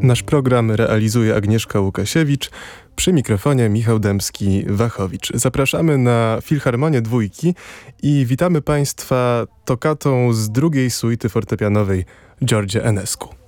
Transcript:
Nasz program realizuje Agnieszka Łukasiewicz, przy mikrofonie Michał Dębski-Wachowicz. Zapraszamy na Filharmonię Dwójki i witamy Państwa toccatą z drugiej suity fortepianowej Georgia Enescu.